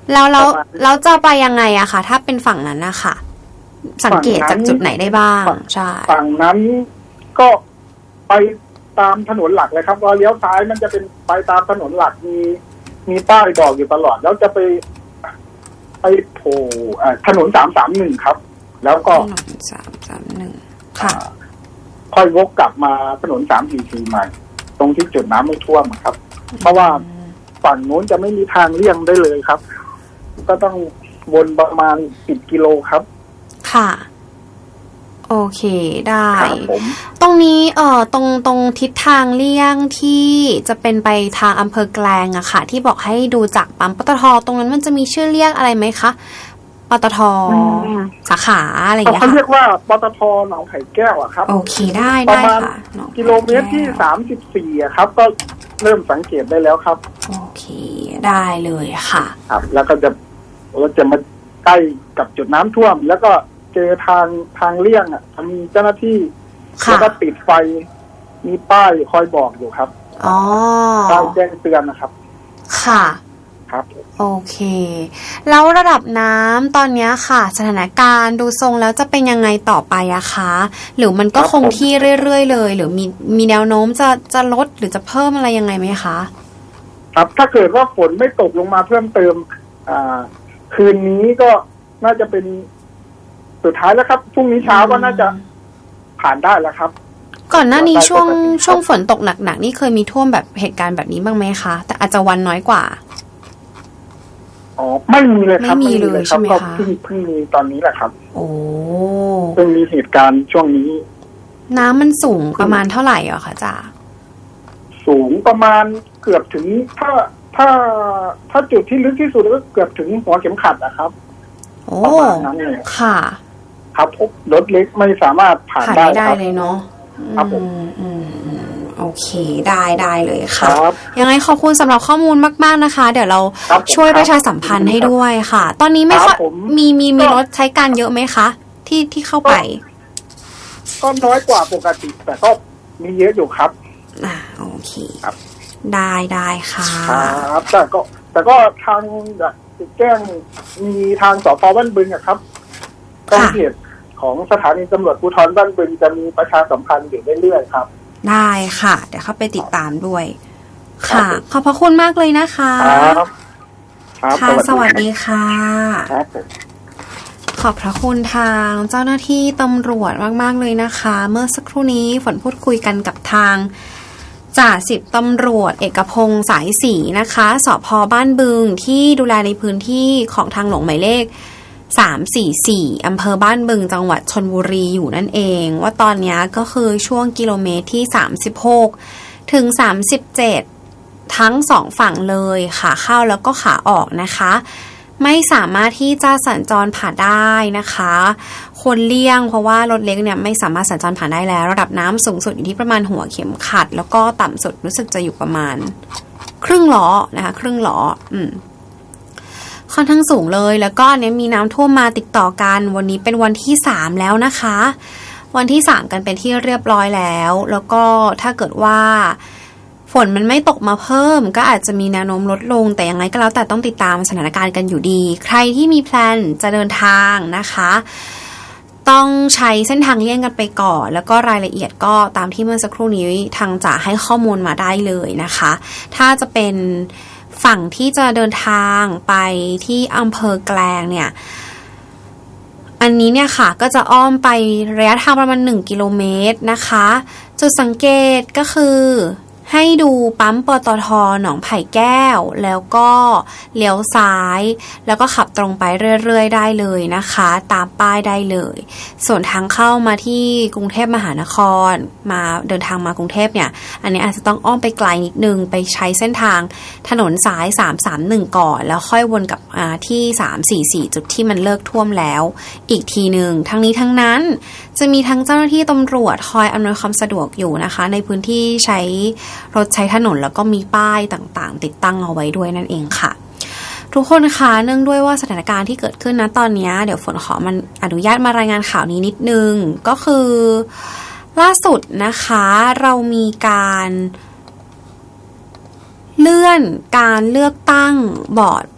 แล้วจะไปยังไงอะคะถ้าเป็นฝั่งนั้นนะคะสังเกตจากจุดไหนได้บ้างใช่ฝั่งนั้นก็ไปตามถนนหลักเลยครับว่าเลี้ยวซ้ายมันจะเป็นไปตามถนนหลักมีป้ายบอกอยู่ตลอดแล้วจะไปโผล่ถนน331ครับแล้วก็ถนน331ค่ะค่อยวกกลับมาถนน344ใหม่ตรงที่จุดน้ำไม่ท่วมครับเพราะว่าฝั่งโน้นจะไม่มีทางเลี่ยงได้เลยครับก็ต้องวนประมาณ10 กิโลครับค่ะโอเคได้ตรงนี้ตรงทิศทางเลี่ยงที่จะเป็นไปทางอำเภอแกลงอะค่ะที่บอกให้ดูจากปั๊มปตท.ตรงนั้นมันจะมีชื่อเรียกอะไรไหมคะปตท.สาขาอะไรอย่างเงี้ยเขาเรียกว่าปตท.หนองไผ่แก้วอะครับโอเคได้ค่ะกิโลเมตรที่34อะครับก็เริ่มสังเกตได้แล้วครับโอเคได้เลยค่ะครับแล้วก็เราจะมาใกล้กับจุดน้ำท่วมแล้วก็เจอทางเลี่ยงอ่ะมีเจ้าหน้าที่แล้วก็ติดไฟมีป้ายคอยบอกอยู่ครับป้ายแจ้งเตือนนะครับค่ะครับโอเคแล้วระดับน้ำตอนนี้ค่ะสถานการณ์ดูทรงแล้วจะเป็นยังไงต่อไปอะคะหรือมันก็คงที่เรื่อยๆเลยหรือมีแนวโน้มจะลดหรือจะเพิ่มอะไรยังไงไหมคะครับถ้าเกิดว่าฝนไม่ตกลงมาเพิ่มเติมคืนนี้ก็น่าจะเป็นสุดท้ายแล้วครับพรุ่งนี้เช้าก็น่าจะผ่านได้แล้วครับก่อนหน้านี้ช่วงฝนตกหนักๆนี่เคยมีท่วมแบบเหตุการณ์แบบนี้บ้างไหมคะแต่อาจจะวันน้อยกว่าไม่มีเลยครับไม่มีเลยใช่ไหมคะเพิ่งมีตอนนี้แหละครับโอ้เพิ่งมีเหตุการณ์ช่วงนี้น้ำมันสูงประมาณเท่าไหร่อ่ะคะจ่าสูงประมาณเกือบถึงถ้าจุดที่ลึกที่สุดก็เกือบถึงหัวเข็มขัดนะครับประมาณนั้นเลยค่ะครับรถเล็กไม่สามารถผ่านได้เลยเนาะครับผมโอเคได้เลยค่ะยังไงขอบคุณสำหรับข้อมูลมากๆนะคะเดี๋ยวเราช่วยประชาสัมพันธ์ให้ด้วยค่ะตอนนี้ไม่ค่ะมีรถใช้การเยอะไหมคะที่เข้าไปก็น้อยกว่าปกติแต่ก็มีเยอะอยู่ครับโอเคครับได้ค่ะครับแต่ก็ทางแจ้งมีทางสพ.บ้านบึงครับกองเพจของสถานีตำรวจภูธรบ้านบึงจะมีประชาสัมพันธ์อยู่เรื่อยๆครับได้ค่ะเดี๋ยวเข้าไปติดตามด้วยค่ะขอบพระคุณมากเลยนะคะค่ะสวัสดีค่ะขอบพระคุณทางเจ้าหน้าที่ตำรวจมากๆเลยนะคะเมื่อสักครู่นี้ฝนพูดคุยกันกับทางจ่าสิบตำรวจเอกพงษ์สายศรีนะคะสภ.บ้านบึงที่ดูแลในพื้นที่ของทางหลวงหมายเลข344อำเภอบ้านบึงจังหวัดชลบุรีอยู่นั่นเองว่าตอนนี้ก็คือช่วงกิโลเมตรที่36ถึง37ทั้ง2ฝั่งเลยขาเข้าแล้วก็ขาออกนะคะไม่สามารถที่จะสัญจรผ่านได้นะคะควรเลี่ยงเพราะว่ารถเล็กเนี่ยไม่สามารถสัญจรผ่านได้แล้วระดับน้ำสูงสุดอยู่ที่ประมาณหัวเข็มขัดแล้วก็ต่ำสุดรู้สึกจะอยู่ประมาณครึ่งล้อนะคะครึ่งล้อค่อนข้างสูงเลยแล้วก็เนี่ยมีน้ำท่วมมาติดต่อกันวันนี้เป็นวันที่3แล้วนะคะวันที่3กันเป็นที่เรียบร้อยแล้วก็ถ้าเกิดว่าฝนมันไม่ตกมาเพิ่มก็อาจจะมีแนวโน้มลดลงแต่ยังไงก็แล้วแต่ต้องติดตามสถานการณ์กันอยู่ดีใครที่มีแพลนจะเดินทางนะคะต้องใช้เส้นทางเลี่ยงกันไปก่อนแล้วก็รายละเอียดก็ตามที่เมื่อสักครู่นี้ทางจ่าให้ข้อมูลมาได้เลยนะคะถ้าจะเป็นฝั่งที่จะเดินทางไปที่อำเภอแกลงเนี่ยอันนี้เนี่ยค่ะก็จะอ้อมไประยะทางประมาณ1 กิโลเมตรนะคะจุดสังเกตก็คือให้ดูปั๊มปตท.หนองไผ่แก้วแล้วก็เลี้ยวซ้ายแล้วก็ขับตรงไปเรื่อยๆได้เลยนะคะตามป้ายได้เลยส่วนทางเข้ามาที่กรุงเทพมหานครมาเดินทางมากรุงเทพเนี่ยอันนี้อาจจะต้องอ้อมไปไกลนิดนึงไปใช้เส้นทางถนนสาย331ก่อนแล้วค่อยวนกลับที่344จุดที่มันเลิกท่วมแล้วอีกทีนึงทั้งนี้ทั้งนั้นจะมีทั้งเจ้าหน้าที่ตำรวจคอยอำนวยความสะดวกอยู่นะคะในพื้นที่ใช้รถใช้ถนนแล้วก็มีป้ายต่างๆติดตั้งเอาไว้ด้วยนั่นเองค่ะทุกคนคะเนื่องด้วยว่าสถานการณ์ที่เกิดขึ้นนะตอนนี้เดี๋ยวฝนขอมันอนุญาตมารายงานข่าวนี้นิดนึงก็คือล่าสุดนะคะเรามีการเลื่อนการเลือกตั้งบอร์ด